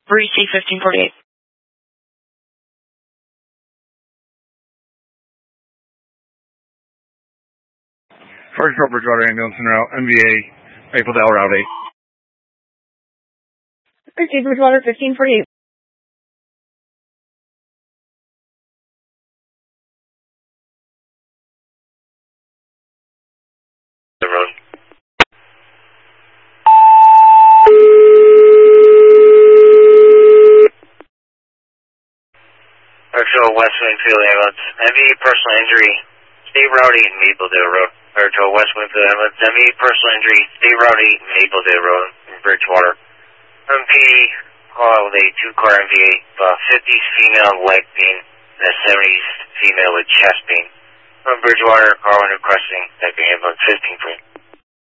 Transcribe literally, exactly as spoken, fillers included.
Breeze C fifteen forty-eight. First Route Bridgewater Ambulance en route, M V A, Mapledale Route eight. Breeze C Bridgewater fifteen forty-eight. The road. Virtual West Winfield Ambulance, M V A personal injury, State Route eight, Mapledale Road. Virtual West Winfield Ambulance, M V A personal injury, State Route eight, Mapledale Road, in Bridgewater. M P call with a two-car M V A, uh, fifties female leg pain, and a seventies female with chest pain. From Bridgewater, car one requesting, typing ambulance fifteen for you.